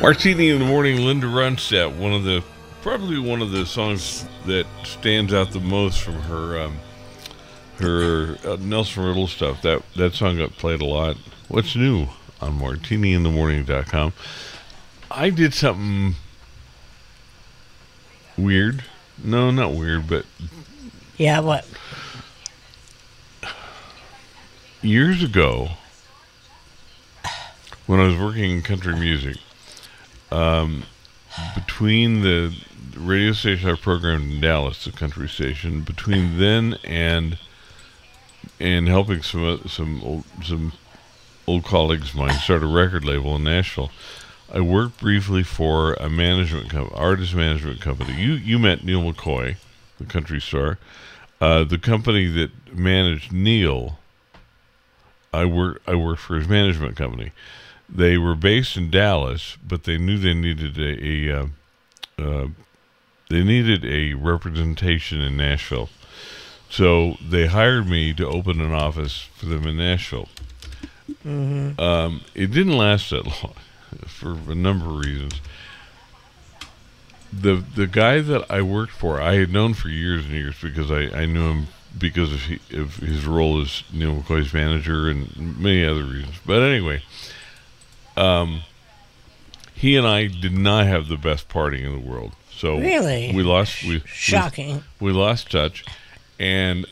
Martini in the Morning, Linda Ronstadt, probably one of the songs that stands out the most from her Nelson Riddle stuff. That song got played a lot. What's new on martiniinthemorning.com? I did something weird. No, not weird, but Yeah, what? years ago, when I was working in country music, between the radio station I programmed in Dallas, the country station, between then and helping some old colleagues of mine start a record label in Nashville, I worked briefly for a artist management company. You met Neil McCoy, the country star. The company that managed Neil, I worked for his management company. They were based in Dallas, but they knew they needed a representation in Nashville. So they hired me to open an office for them in Nashville. Mm-hmm. It didn't last that long for a number of reasons. The guy that I worked for, I had known for years and years because I knew him because of his role as Neil McCoy's manager and many other reasons. But anyway, he and I did not have the best partying in the world. So Really? we lost Shocking. we lost touch, and